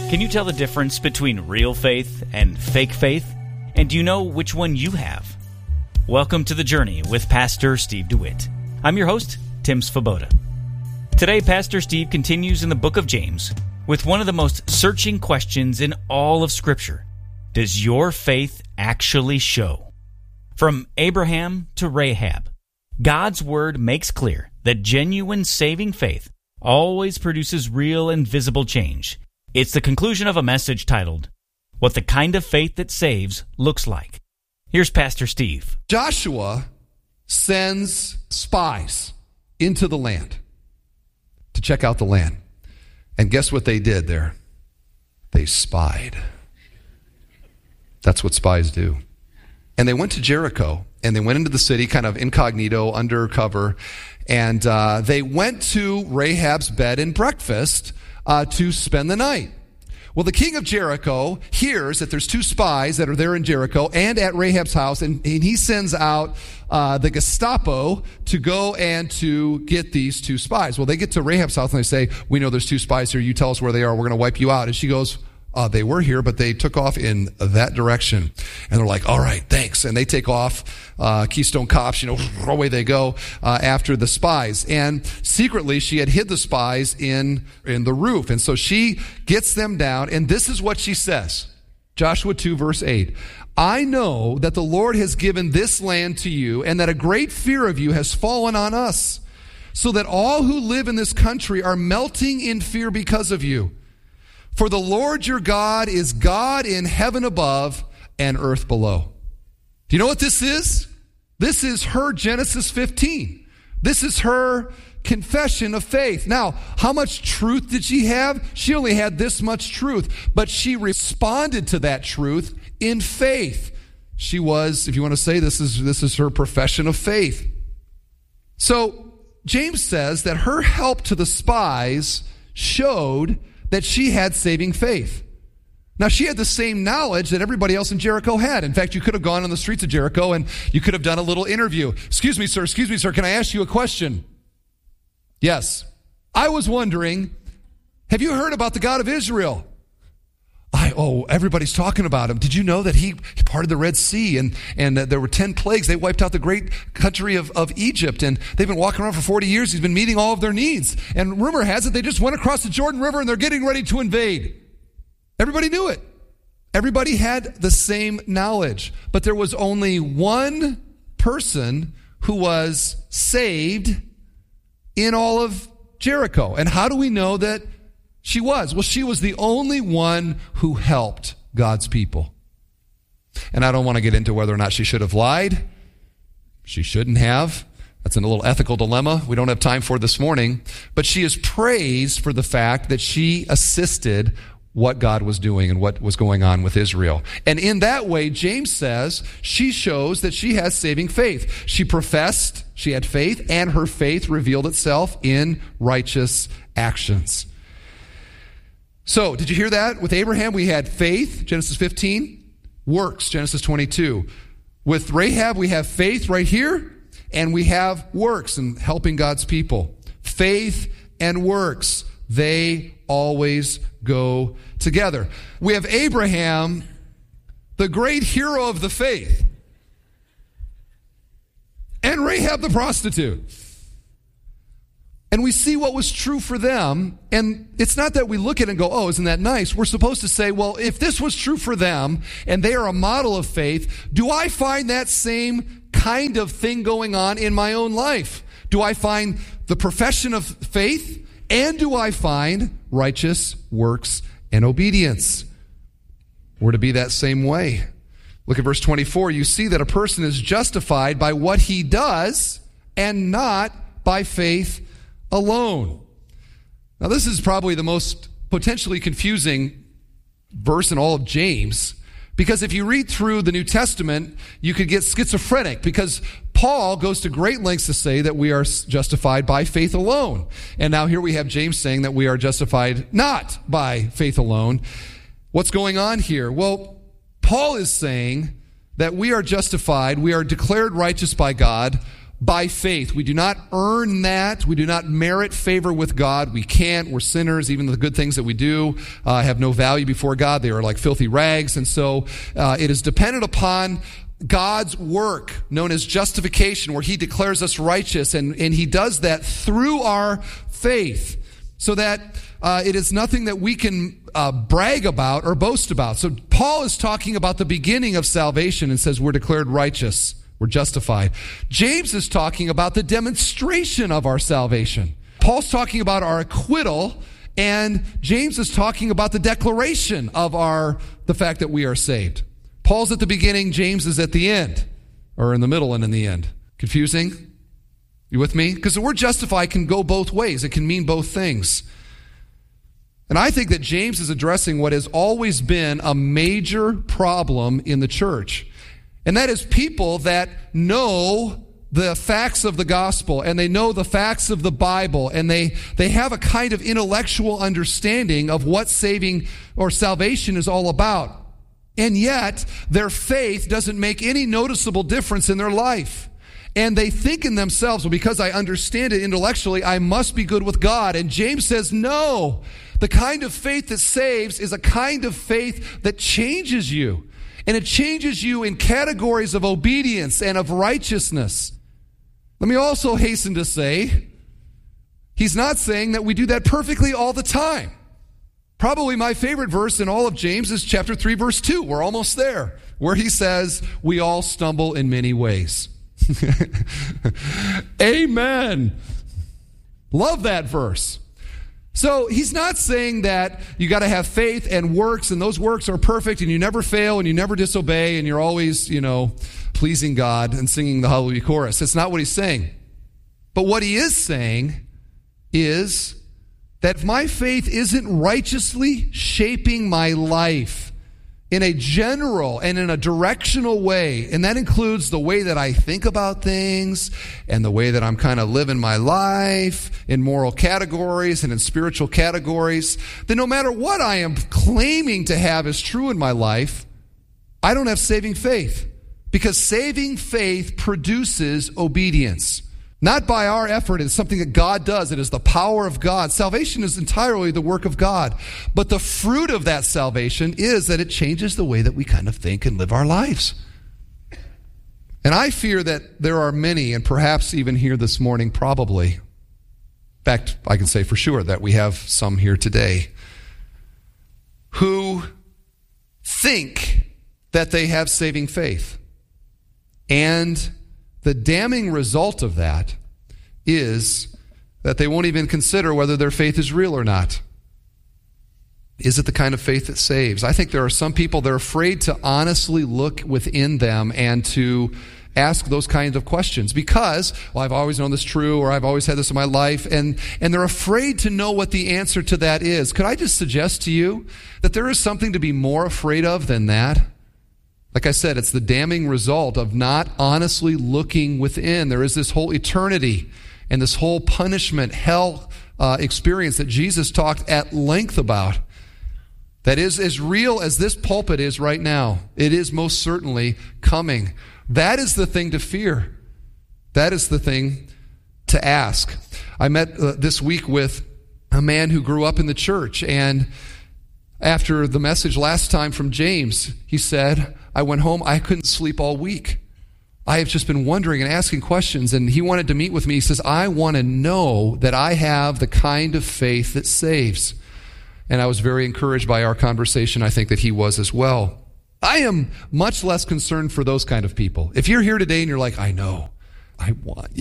Can you tell the difference between real faith and fake faith? And do you know which one you have? Welcome to The Journey with Pastor Steve DeWitt. I'm your host, Tim Svoboda. Today, Pastor Steve continues in the book of James with one of the most searching questions in all of Scripture. Does your faith actually show? From Abraham to Rahab, God's Word makes clear that genuine saving faith always produces real and visible change. It's the conclusion of a message titled, What the Kind of Faith That Saves Looks Like. Here's Pastor Steve. Joshua sends spies into the land to check out the land. And guess what they did there? They spied. That's what spies do. And they went to Jericho, and they went into the city kind of incognito, undercover, and they went to Rahab's bed and breakfast to spend the night. Well, the king of Jericho hears that there's two spies that are there in Jericho and at Rahab's house, and he sends out the Gestapo to go and to get these two spies. Well, they get to Rahab's house and they say, we know there's two spies here. You tell us where they are. We're going to wipe you out. And she goes, they were here, but they took off in that direction. And they're like, all right, thanks. And they take off, Keystone Cops, away they go after the spies. And secretly, she had hid the spies in the roof. And so she gets them down, and this is what she says. Joshua 2, verse 8. I know that the Lord has given this land to you, and that a great fear of you has fallen on us, so that all who live in this country are melting in fear because of you. For the Lord your God is God in heaven above and earth below. Do you know what this is? This is her Genesis 15. This is her confession of faith. Now, how much truth did she have? She only had this much truth, but she responded to that truth in faith. She was, if you want to say, this is her profession of faith. So, James says that her help to the spies showed that she had saving faith. Now, she had the same knowledge that everybody else in Jericho had. In fact, you could have gone on the streets of Jericho and you could have done a little interview. Excuse me, sir, can I ask you a question? Yes. I was wondering, have you heard about the God of Israel? Everybody's talking about him. Did you know that he parted the Red Sea and there were 10 plagues? They wiped out the great country of Egypt, and they've been walking around for 40 years. He's been meeting all of their needs. And rumor has it they just went across the Jordan River and they're getting ready to invade. Everybody knew it. Everybody had the same knowledge. But there was only one person who was saved in all of Jericho. And how do we know that she was? Well, she was the only one who helped God's people. And I don't want to get into whether or not she should have lied. She shouldn't have. That's a little ethical dilemma we don't have time for this morning. But she is praised for the fact that she assisted what God was doing and what was going on with Israel. And in that way, James says she shows that she has saving faith. She professed she had faith, and her faith revealed itself in righteous actions. So, did you hear that? With Abraham, we had faith, Genesis 15, works, Genesis 22. With Rahab, we have faith right here, and we have works and helping God's people. Faith and works, they always go together. We have Abraham, the great hero of the faith, and Rahab the prostitute. And we see what was true for them, and it's not that we look at it and go, oh, isn't that nice? We're supposed to say, well, if this was true for them, and they are a model of faith, do I find that same kind of thing going on in my own life? Do I find the profession of faith, and do I find righteous works and obedience? We're to be that same way. Look at verse 24. You see that a person is justified by what he does, and not by faith alone. Now, this is probably the most potentially confusing verse in all of James, because if you read through the New Testament, you could get schizophrenic, because Paul goes to great lengths to say that we are justified by faith alone. And now here we have James saying that we are justified not by faith alone. What's going on here? Well, Paul is saying that we are justified, we are declared righteous by God by faith. We do not earn that. We do not merit favor with God. We can't. We're sinners. Even the good things that we do have no value before God. They are like filthy rags. And so it is dependent upon God's work, known as justification, where he declares us righteous, and he does that through our faith, so that it is nothing that we can brag about or boast about. So Paul is talking about the beginning of salvation and says we're declared righteous, we're justified. James is talking about the demonstration of our salvation. Paul's talking about our acquittal, and James is talking about the declaration of the fact that we are saved. Paul's at the beginning, James is at the end, or in the middle and in the end. Confusing? You with me? Because the word justify can go both ways. It can mean both things. And I think that James is addressing what has always been a major problem in the church. And that is people that know the facts of the gospel, and they know the facts of the Bible, and they have a kind of intellectual understanding of what saving or salvation is all about. And yet, their faith doesn't make any noticeable difference in their life. And they think in themselves, well, because I understand it intellectually, I must be good with God. And James says, no. The kind of faith that saves is a kind of faith that changes you. And it changes you in categories of obedience and of righteousness. Let me also hasten to say, he's not saying that we do that perfectly all the time. Probably my favorite verse in all of James is chapter 3, verse 2. We're almost there, where he says, we all stumble in many ways. Amen. Love that verse. So he's not saying that you got to have faith and works, and those works are perfect, and you never fail, and you never disobey, and you're always, pleasing God and singing the Hallelujah chorus. That's not what he's saying. But what he is saying is that if my faith isn't righteously shaping my life in a general and in a directional way, and that includes the way that I think about things and the way that I'm kind of living my life in moral categories and in spiritual categories, then no matter what I am claiming to have as true in my life, I don't have saving faith. Because saving faith produces obedience. Not by our effort. It's something that God does. It is the power of God. Salvation is entirely the work of God. But the fruit of that salvation is that it changes the way that we kind of think and live our lives. And I fear that there are many, and perhaps even here this morning, probably. In fact, I can say for sure that we have some here today who think that they have saving faith. And the damning result of that is that they won't even consider whether their faith is real or not. Is it the kind of faith that saves? I think there are some people that are afraid to honestly look within them and to ask those kinds of questions because, well, I've always known this true, or I've always had this in my life, and they're afraid to know what the answer to that is. Could I just suggest to you that there is something to be more afraid of than that? Like I said, it's the damning result of not honestly looking within. There is this whole eternity and this whole punishment, hell experience that Jesus talked at length about. That is as real as this pulpit is right now. It is most certainly coming. That is the thing to fear. That is the thing to ask. I met this week with a man who grew up in the church, and after the message last time from James, he said, I went home, I couldn't sleep all week. I have just been wondering and asking questions, and he wanted to meet with me. He says, I want to know that I have the kind of faith that saves. And I was very encouraged by our conversation. I think that he was as well. I am much less concerned for those kind of people. If you're here today and you're like, I know, I want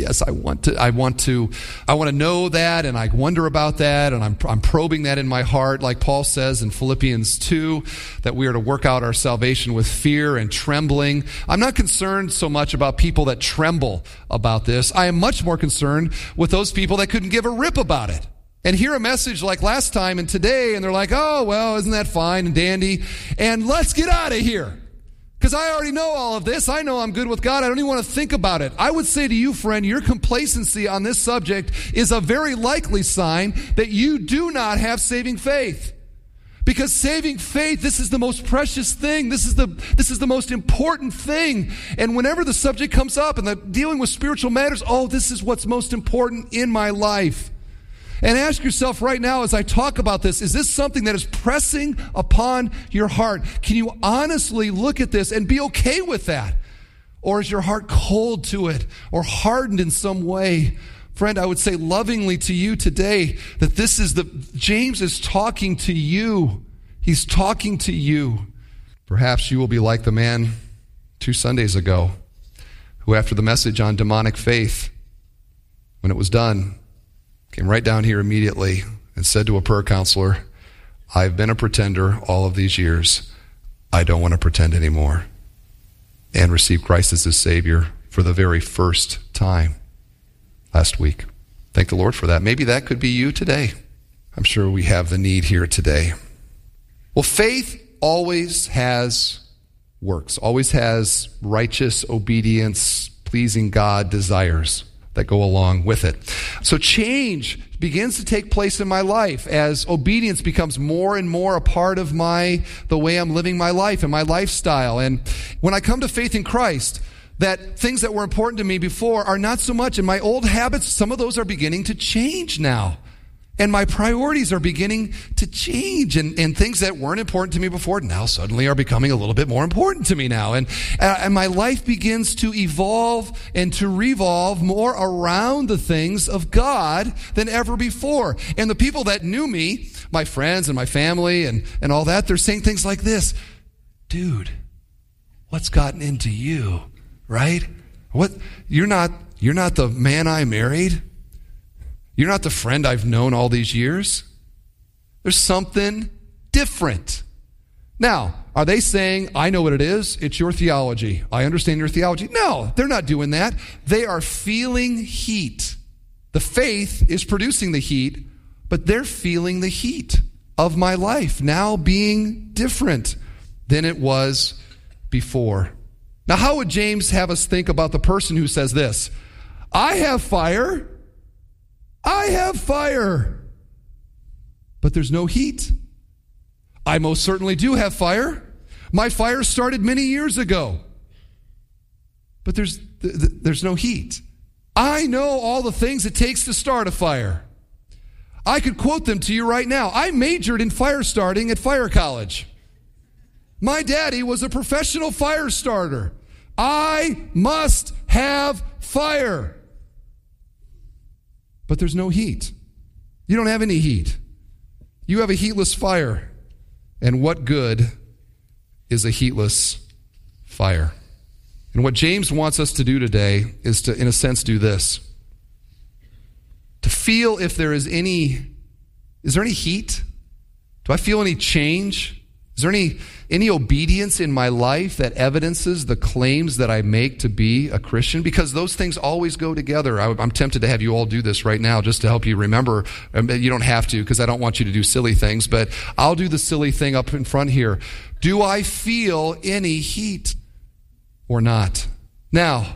to know that, and I wonder about that, and I'm probing that in my heart, like Paul says in Philippians 2, that we are to work out our salvation with fear and trembling. I'm not concerned so much about people that tremble about this. I am much more concerned with those people that couldn't give a rip about it and hear a message like last time and today, and they're like, oh, well, isn't that fine and dandy, and let's get out of here. Because I already know all of this. I know I'm good with God. I don't even want to think about it. I would say to you, friend, your complacency on this subject is a very likely sign that you do not have saving faith. Because saving faith, this is the most precious thing. This is the most important thing. And whenever the subject comes up and dealing with spiritual matters, this is what's most important in my life. And ask yourself right now as I talk about this, is this something that is pressing upon your heart? Can you honestly look at this and be okay with that? Or is your heart cold to it or hardened in some way? Friend, I would say lovingly to you today that James is talking to you. He's talking to you. Perhaps you will be like the man 2 Sundays ago who, after the message on demonic faith, when it was done, came right down here immediately and said to a prayer counselor, I've been a pretender all of these years. I don't want to pretend anymore. And received Christ as his Savior for the very first time last week. Thank the Lord for that. Maybe that could be you today. I'm sure we have the need here today. Well, faith always has works, always has righteous obedience, pleasing God desires that go along with it. So change begins to take place in my life as obedience becomes more and more a part of the way I'm living my life and my lifestyle. And when I come to faith in Christ, that things that were important to me before are not so much. And my old habits, some of those are beginning to change now. And my priorities are beginning to change. And things that weren't important to me before now suddenly are becoming a little bit more important to me now. And my life begins to evolve and to revolve more around the things of God than ever before. And the people that knew me, my friends and my family and all that, they're saying things like this. Dude, what's gotten into you? Right? What? You're not the man I married. You're not the friend I've known all these years. There's something different. Now, are they saying, I know what it is? It's your theology. I understand your theology. No, they're not doing that. They are feeling heat. The faith is producing the heat, but they're feeling the heat of my life now being different than it was before. Now, how would James have us think about the person who says this? I have fire, but there's no heat. I most certainly do have fire. My fire started many years ago, but there's no heat. I know all the things it takes to start a fire. I could quote them to you right now. I majored in fire starting at fire college. My daddy was a professional fire starter. I must have fire. But there's no heat. You don't have any heat. You have a heatless fire. And what good is a heatless fire? And what James wants us to do today is to, in a sense, do this. To feel if there is there any heat? Do I feel any change? Is there any obedience in my life that evidences the claims that I make to be a Christian? Because those things always go together. I'm tempted to have you all do this right now just to help you remember. You don't have to because I don't want you to do silly things, but I'll do the silly thing up in front here. Do I feel any heat or not? Now,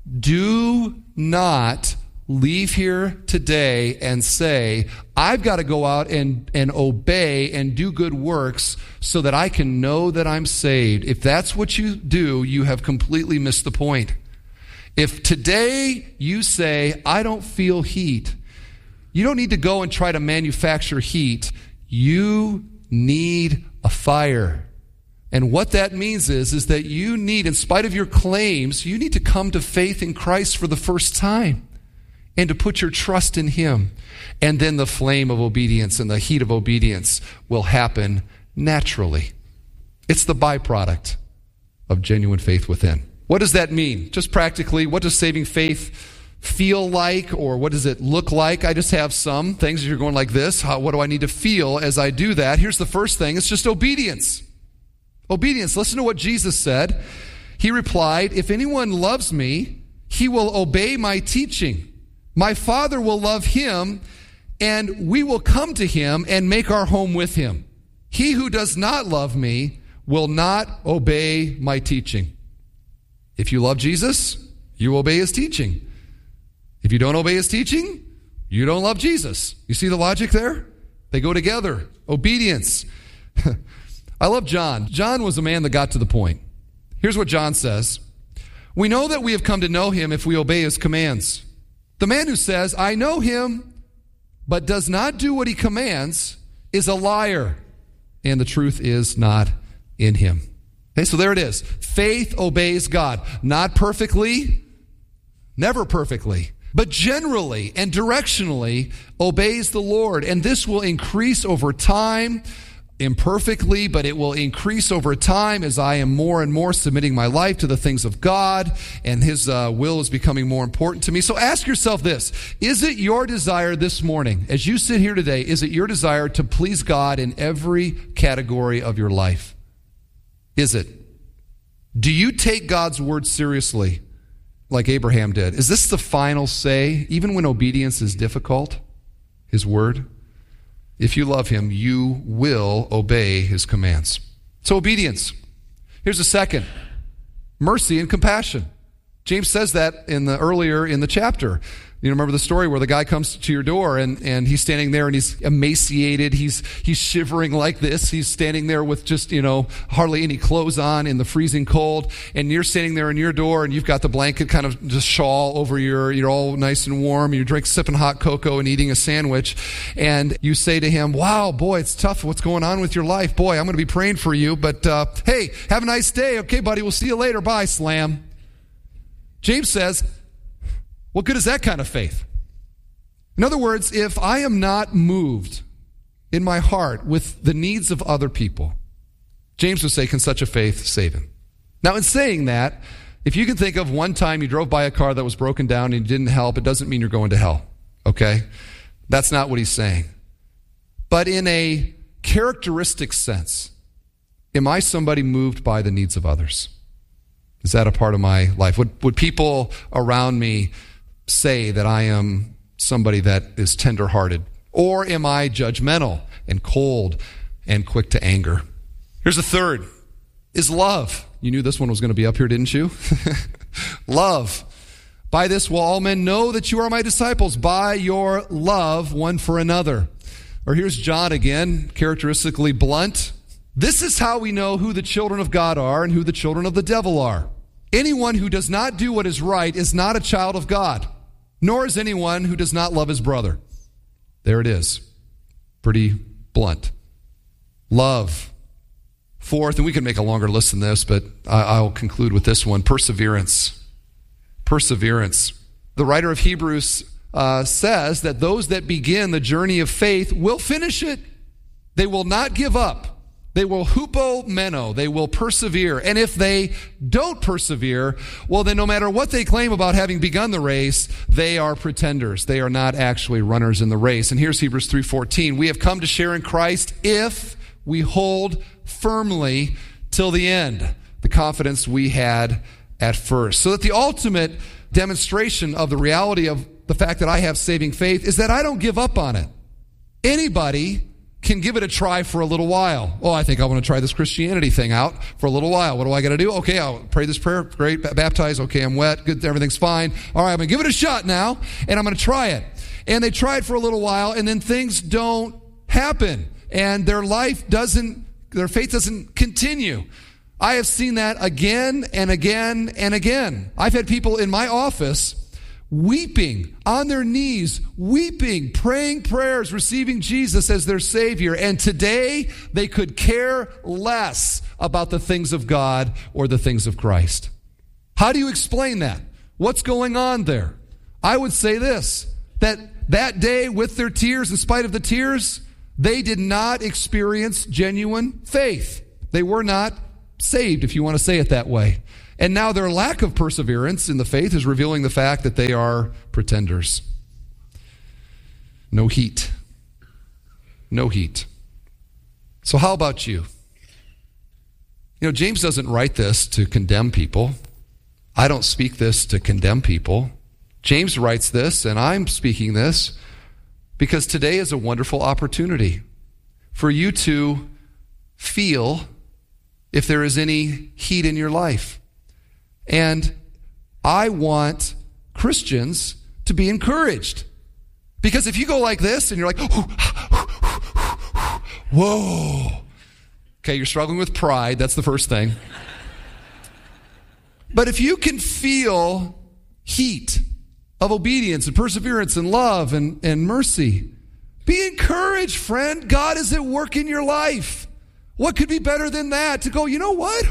do not leave here today and say, I've got to go out and obey and do good works so that I can know that I'm saved. If that's what you do, you have completely missed the point. If today you say, I don't feel heat, you don't need to go and try to manufacture heat. You need a fire. And what that means is that you need, in spite of your claims, you need to come to faith in Christ for the first time. And to put your trust in Him. And then the flame of obedience and the heat of obedience will happen naturally. It's the byproduct of genuine faith within. What does that mean? Just practically, what does saving faith feel like, or what does it look like? I just have some things. You're going like this. What do I need to feel as I do that? Here's the first thing. It's just obedience. Obedience. Listen to what Jesus said. He replied, if anyone loves me, he will obey my teaching. My Father will love him, and we will come to him and make our home with him. He who does not love me will not obey my teaching. If you love Jesus, you obey his teaching. If you don't obey his teaching, you don't love Jesus. You see the logic there? They go together. Obedience. I love John. John was a man that got to the point. Here's what John says. We know that we have come to know him if we obey his commands. The man who says, I know him, but does not do what he commands is a liar, and the truth is not in him. Okay, so there it is. Faith obeys God. Not perfectly, never perfectly, but generally and directionally obeys the Lord. And this will increase over time, imperfectly, but it will increase over time as I am more and more submitting my life to the things of God, and his will is becoming more important to me. So ask yourself this. Is it your desire this morning, as you sit here today, is it your desire to please God in every category of your life? Is it? Do you take God's word seriously like Abraham did? Is this the final say, even when obedience is difficult? His word? If you love him, you will obey his commands. So obedience. Here's a second. Mercy and compassion. James says that earlier in the chapter. You remember the story where the guy comes to your door and he's standing there and he's emaciated. He's shivering like this. He's standing there with just, hardly any clothes on in the freezing cold. And you're standing there in your door and you've got the blanket kind of just shawl over you're all nice and warm. You're sipping hot cocoa and eating a sandwich. And you say to him, wow, boy, it's tough. What's going on with your life? Boy, I'm going to be praying for you. But, hey, have a nice day. Okay, buddy, we'll see you later. Bye, slam. James says, what good is that kind of faith? In other words, if I am not moved in my heart with the needs of other people, James would say, can such a faith save him? Now, in saying that, if you can think of one time you drove by a car that was broken down and you didn't help, it doesn't mean you're going to hell, okay? That's not what he's saying. But in a characteristic sense, am I somebody moved by the needs of others? Is that a part of my life? Would people around me say that I am somebody that is tenderhearted? Or am I judgmental and cold and quick to anger? Here's a third, is love. You knew this one was going to be up here, didn't you? Love. By this will all men know that you are my disciples, by your love one for another. Or here's John again, characteristically blunt. This is how we know who the children of God are and who the children of the devil are. Anyone who does not do what is right is not a child of God, nor is anyone who does not love his brother. There it is. Pretty blunt. Love. Fourth, and we can make a longer list than this, but I'll conclude with this one, perseverance. Perseverance. The writer of Hebrews says that those that begin the journey of faith will finish it. They will not give up. They will hupomeno. They will persevere. And if they don't persevere, well, then no matter what they claim about having begun the race, they are pretenders. They are not actually runners in the race. And here's Hebrews 3:14. We have come to share in Christ if we hold firmly till the end the confidence we had at first. So that the ultimate demonstration of the reality of the fact that I have saving faith is that I don't give up on it. Anybody can give it a try for a little while. Oh, I think I want to try this Christianity thing out for a little while. What do I got to do? Okay, I'll pray this prayer. Great. Baptize. Okay, I'm wet. Good. Everything's fine. All right, I'm going to give it a shot now, and I'm going to try it. And they try it for a little while, and then things don't happen, and their faith doesn't continue. I have seen that again and again and again. I've had people in my office weeping, on their knees, weeping, praying prayers, receiving Jesus as their Savior. And today, they could care less about the things of God or the things of Christ. How do you explain that? What's going on there? I would say this, that day with their tears, in spite of the tears, they did not experience genuine faith. They were not saved, if you want to say it that way. And now their lack of perseverance in the faith is revealing the fact that they are pretenders. No heat. No heat. So how about you? James doesn't write this to condemn people. I don't speak this to condemn people. James writes this, and I'm speaking this because today is a wonderful opportunity for you to feel if there is any heat in your life. And I want Christians to be encouraged. Because if you go like this and you're like, whoa, Okay, you're struggling with pride. That's the first thing. But if you can feel heat of obedience and perseverance and love and mercy, be encouraged, friend. God is at work in your life. What could be better than that? To go, you know what?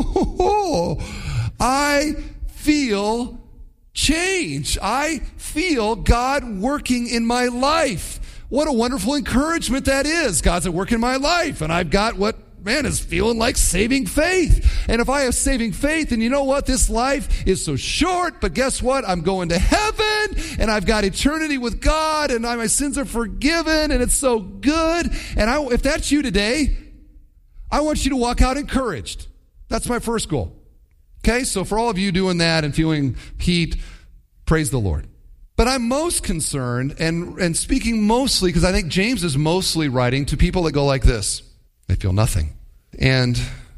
I feel change. I feel God working in my life. What a wonderful encouragement that is. God's at work in my life, and I've got what, man, is feeling like saving faith. And if I have saving faith, and you know what? This life is so short, but guess what? I'm going to heaven, and I've got eternity with God, and my sins are forgiven, and it's so good. And if that's you today, I want you to walk out encouraged. That's my first goal. Okay, so for all of you doing that and feeling heat, praise the Lord. But I'm most concerned and speaking mostly, because I think James is mostly writing to people that go like this. They feel nothing. And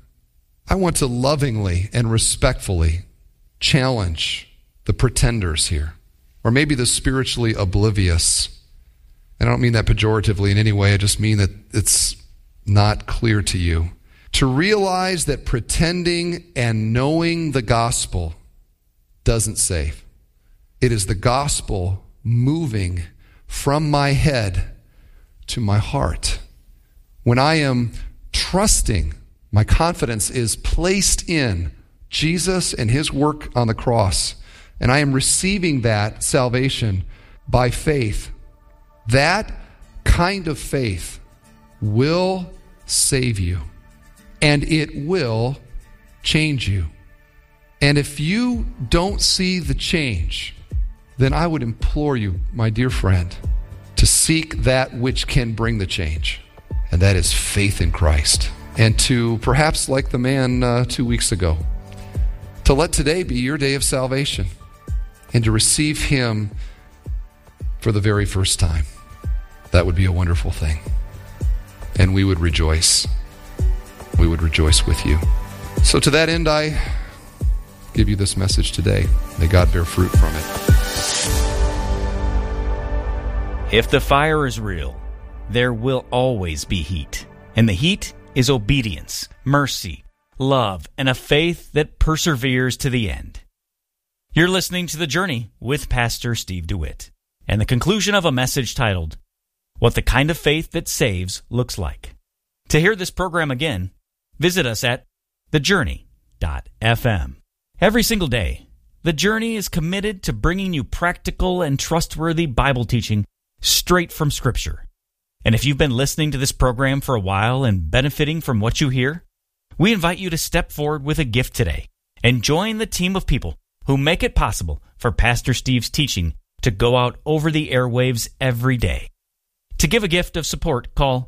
I want to lovingly and respectfully challenge the pretenders here, or maybe the spiritually oblivious. And I don't mean that pejoratively in any way. I just mean that it's not clear to you. To realize that pretending and knowing the gospel doesn't save. It is the gospel moving from my head to my heart. When I am trusting, my confidence is placed in Jesus and his work on the cross, and I am receiving that salvation by faith. That kind of faith will save you, and it will change you. And if you don't see the change, then I would implore you, my dear friend, to seek that which can bring the change, and that is faith in Christ. And to, perhaps like the man 2 weeks ago, to let today be your day of salvation and to receive him for the very first time. That would be a wonderful thing. And we would rejoice. We would rejoice with you. So to that end, I give you this message today. May God bear fruit from it. If the fire is real, there will always be heat. And the heat is obedience, mercy, love, and a faith that perseveres to the end. You're listening to The Journey with Pastor Steve DeWitt, and the conclusion of a message titled, What the Kind of Faith That Saves Looks Like. To hear this program again, visit us at thejourney.fm. Every single day, The Journey is committed to bringing you practical and trustworthy Bible teaching straight from Scripture. And if you've been listening to this program for a while and benefiting from what you hear, we invite you to step forward with a gift today and join the team of people who make it possible for Pastor Steve's teaching to go out over the airwaves every day. To give a gift of support, call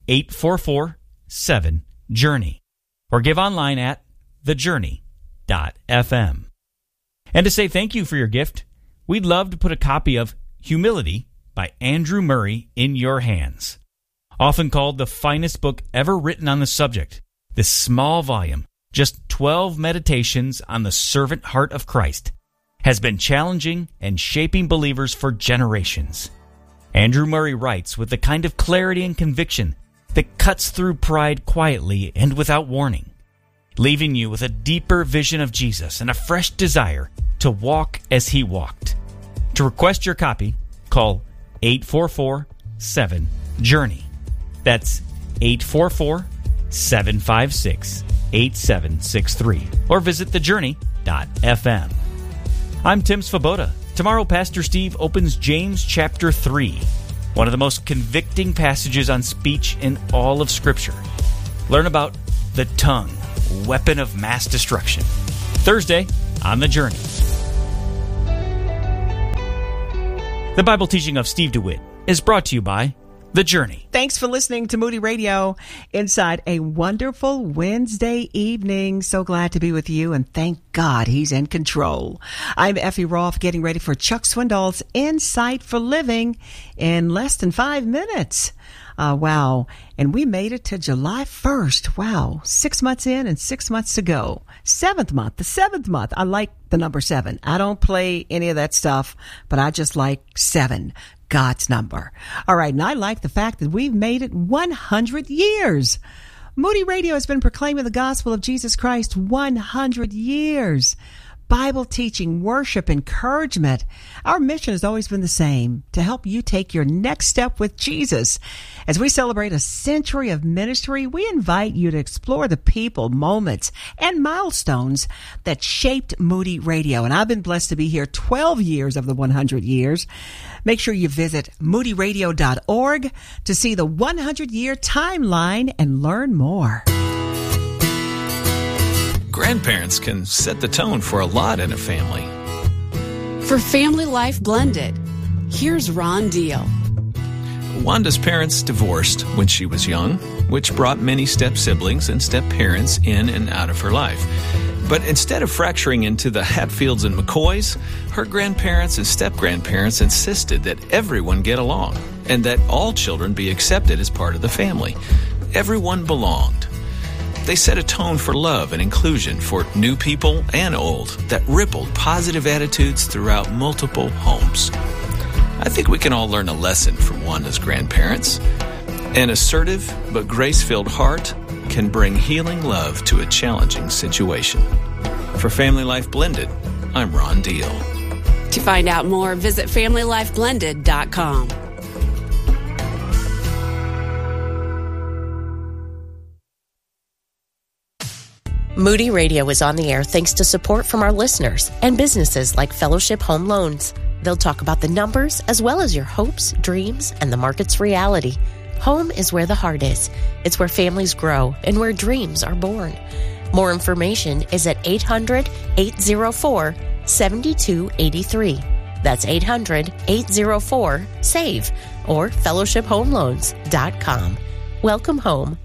844-7-JOURNEY or give online at thejourney.fm. And to say thank you for your gift, we'd love to put a copy of Humility by Andrew Murray in your hands. Often called the finest book ever written on the subject, this small volume, just 12 meditations on the servant heart of Christ, has been challenging and shaping believers for generations. Andrew Murray writes with the kind of clarity and conviction that cuts through pride quietly and without warning, leaving you with a deeper vision of Jesus and a fresh desire to walk as he walked. To request your copy, call 844-7-JOURNEY. That's 844-756-8763. Or visit thejourney.fm. I'm Tim Svoboda. Tomorrow, Pastor Steve opens James chapter 3, one of the most convicting passages on speech in all of Scripture. Learn about the tongue, weapon of mass destruction. Thursday on The Journey. The Bible teaching of Steve DeWitt is brought to you by The Journey. Thanks for listening to Moody Radio inside a wonderful Wednesday evening. So glad to be with you, and thank God he's in control. I'm Effie Rolfe, getting ready for Chuck Swindoll's Insight for Living in less than 5 minutes. Wow. And we made it to July 1st. Wow. 6 months in and 6 months to go. The seventh month. I like the number 7. I don't play any of that stuff, but I just like 7. God's number. All right. And I like the fact that we've made it 100 years. Moody Radio has been proclaiming the gospel of Jesus Christ 100 years. Bible teaching, worship, encouragement. Our mission has always been the same, to help you take your next step with Jesus. As we celebrate a century of ministry, we invite you to explore the people, moments, and milestones that shaped Moody Radio. And I've been blessed to be here 12 years of the 100 years. Make sure you visit moodyradio.org to see the 100-year timeline and learn more. Grandparents can set the tone for a lot in a family. For Family Life Blended, here's Ron Deal. Wanda's parents divorced when she was young, which brought many step-siblings and step-parents in and out of her life. But instead of fracturing into the Hatfields and McCoys, her grandparents and step-grandparents insisted that everyone get along and that all children be accepted as part of the family. Everyone belonged. They set a tone for love and inclusion for new people and old that rippled positive attitudes throughout multiple homes. I think we can all learn a lesson from Wanda's grandparents. An assertive but grace-filled heart can bring healing love to a challenging situation. For Family Life Blended, I'm Ron Deal. To find out more, visit FamilyLifeBlended.com. Moody Radio is on the air thanks to support from our listeners and businesses like Fellowship Home Loans. They'll talk about the numbers as well as your hopes, dreams, and the market's reality. Home is where the heart is. It's where families grow and where dreams are born. More information is at 800-804-7283. That's 800-804-SAVE or fellowshiphomeloans.com. Welcome home.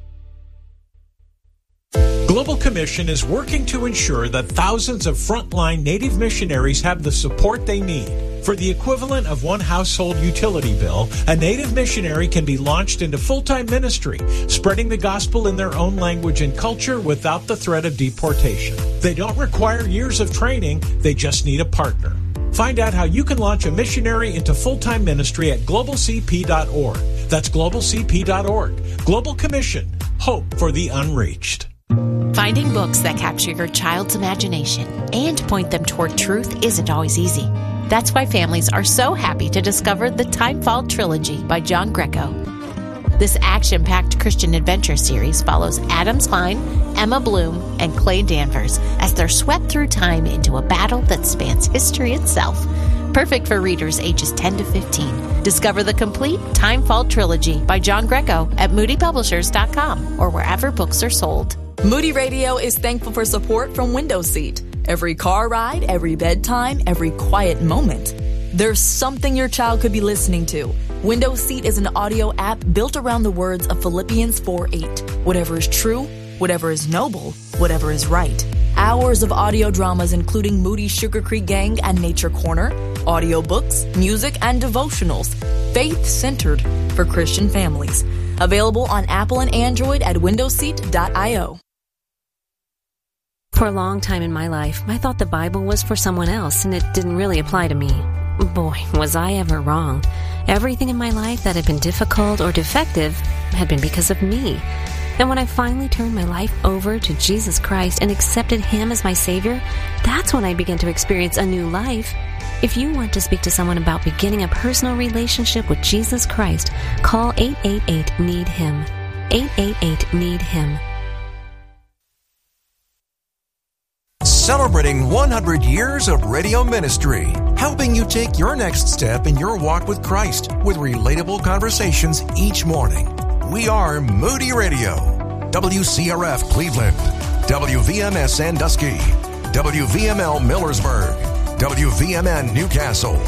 Global Commission is working to ensure that thousands of frontline Native missionaries have the support they need. For the equivalent of one household utility bill, a Native missionary can be launched into full-time ministry, spreading the gospel in their own language and culture without the threat of deportation. They don't require years of training, they just need a partner. Find out how you can launch a missionary into full-time ministry at globalcp.org. That's globalcp.org. Global Commission. Hope for the unreached. Finding books that capture your child's imagination and point them toward truth isn't always easy. That's why families are so happy to discover the Timefall Trilogy by John Greco. This action-packed Christian adventure series follows Adam Spine, Emma Bloom, and Clay Danvers as they're swept through time into a battle that spans history itself. Perfect for readers ages 10 to 15. Discover the complete Timefall Trilogy by John Greco at moodypublishers.com or wherever books are sold. Moody Radio is thankful for support from Window Seat. Every car ride, every bedtime, every quiet moment. There's something your child could be listening to. Window Seat is an audio app built around the words of Philippians 4:8. Whatever is true, whatever is noble, whatever is right. Hours of audio dramas including Moody Sugar Creek Gang and Nature Corner, audiobooks, music, and devotionals. Faith-centered for Christian families. Available on Apple and Android at windowseat.io. For a long time in my life, I thought the Bible was for someone else and it didn't really apply to me. Boy, was I ever wrong. Everything in my life that had been difficult or defective had been because of me. And when I finally turned my life over to Jesus Christ and accepted Him as my Savior, that's when I began to experience a new life. If you want to speak to someone about beginning a personal relationship with Jesus Christ, call 888-NEED-HIM. 888-NEED-HIM. Celebrating 100 years of radio ministry, helping you take your next step in your walk with Christ with relatable conversations each morning. We are Moody Radio, WCRF Cleveland, WVMS Sandusky, WVML Millersburg, WVMN Newcastle,